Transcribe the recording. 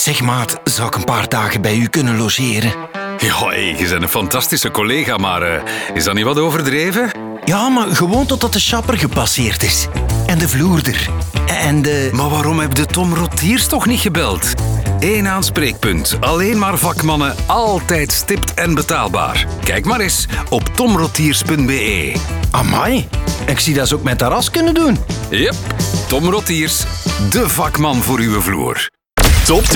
Zeg maat, zou ik een paar dagen bij u kunnen logeren? Ja, hey, je bent een fantastische collega, maar is dat niet wat overdreven? Ja, maar gewoon totdat de shopper gepasseerd is. En de vloerder. En de... Maar waarom heb je Tom Rotiers toch niet gebeld? Eén aanspreekpunt, alleen maar vakmannen, altijd stipt en betaalbaar. Kijk maar eens op tomrotiers.be. Amai, ik zie dat ze ook met terras kunnen doen. Yep, Tom Rotiers, de vakman voor uw vloer. Top